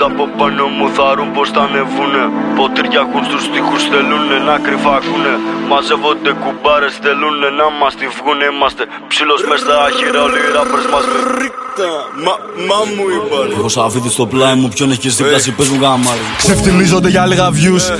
από πάνω μου θαρούν πως θα ανεβούνε. Ποτήρια έχουν στους στίχους, θέλουνε να κρυφά ακούνε. Μαζεύονται κουμπάρες, θέλουνε να μας τη βγουνε. Είμαστε ψήλος μες στα άχυρα, όλοι οι rappers μας με ρίχτα. Μα μου είπαν. Έχω σαφίδι στο πλάι μου, ποιον έχει και στην κλάση, πες μου γάμα. Σε φτηνίζονται για λίγα views.